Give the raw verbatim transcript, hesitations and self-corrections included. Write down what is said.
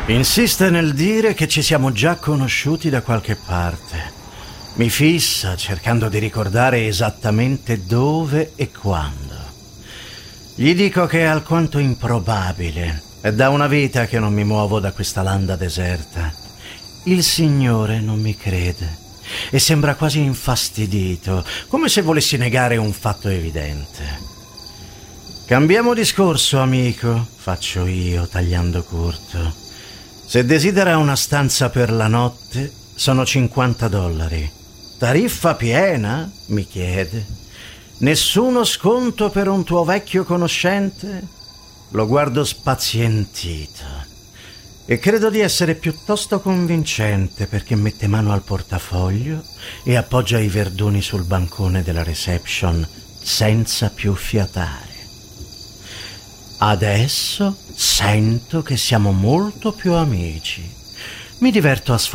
Insiste nel dire che ci siamo già conosciuti da qualche parte. Mi fissa cercando di ricordare esattamente dove e quando. Gli dico che è alquanto improbabile. È da una vita che non mi muovo da questa landa deserta. Il Signore non mi crede e sembra quasi infastidito, come se volessi negare un fatto evidente. Cambiamo discorso, amico, faccio io, tagliando corto. Se desidera una stanza per la notte, sono cinquanta dollari. Tariffa piena? Mi chiede. Nessuno sconto per un tuo vecchio conoscente? Lo guardo spazientito e credo di essere piuttosto convincente perché mette mano al portafoglio e appoggia i verduni sul bancone della reception senza più fiatare. Adesso sento che siamo molto più amici. Mi diverto a sfruttare